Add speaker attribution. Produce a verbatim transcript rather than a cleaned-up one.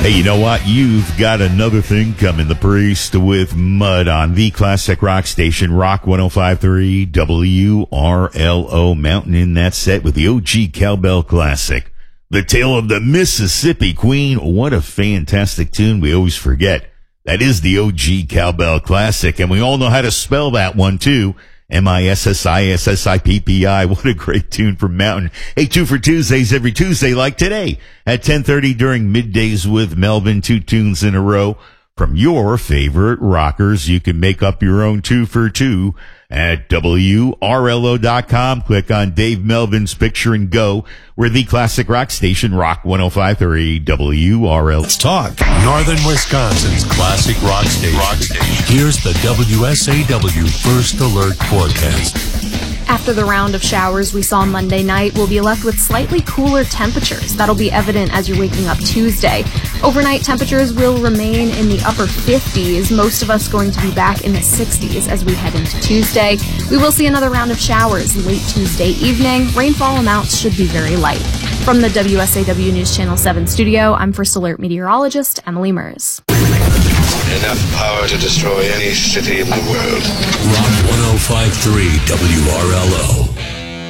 Speaker 1: Hey, you know what? You've got another thing coming. The Priest with Mud on the classic rock station, Rock one oh five point three W R L O. Mountain in that set with the O G Cowbell Classic. The Tale of the Mississippi Queen. What a fantastic tune. We always forget. That is the O G Cowbell Classic, and we all know how to spell that one, too. M I S S I S S I P P I. What a great tune from Mountain. Hey, two for Tuesdays every Tuesday like today at ten thirty during Middays with Melvin. Two tunes in a row from your favorite rockers. You can make up your own two for two at W R L O dot com. Click on Dave Melvin's picture and go. We're the classic rock station, Rock one oh five point three W R L O.
Speaker 2: Let's talk Northern Wisconsin's classic rock station. Rock station. Here's the W S A W First Alert forecast.
Speaker 3: After the round of showers we saw Monday night, we'll be left with slightly cooler temperatures. That'll be evident as you're waking up Tuesday. Overnight temperatures will remain in the upper fifties, most of us going to be back in the sixties as we head into Tuesday. We will see another round of showers late Tuesday evening. Rainfall amounts should be very light. From the W S A W News Channel seven studio, I'm First Alert meteorologist Emily Mers.
Speaker 4: Enough power to destroy any city in the world.
Speaker 2: Rock one oh five point three W R L O.